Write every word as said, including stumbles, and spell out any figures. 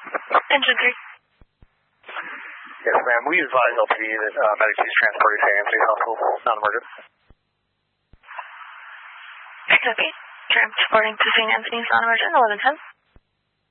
Engine three. Yes, ma'am. We advise L T D that uh, medics is transported to Anthony Hospital, non-emergent. Okay. Transporting to Saint Anthony's non-emergent, eleven ten.